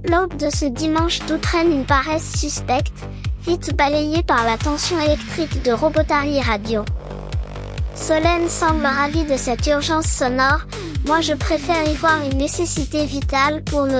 L'aube de ce dimanche d'août traîne une paresse suspecte, vite balayée par la tension électrique de Robotary Radio. Solène semble ravie de cette urgence sonore, moi je préfère y voir une nécessité vitale pour nos